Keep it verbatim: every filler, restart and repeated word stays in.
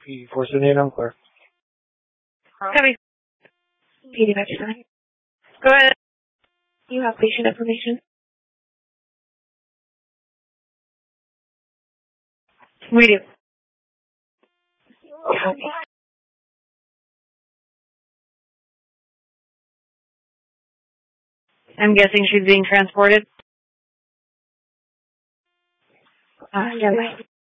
P for Sunil Clerk. Copy. P D Pakistan. Go ahead. You have patient information? We do. Copy. I'm guessing she's being transported. Uh, yeah, right.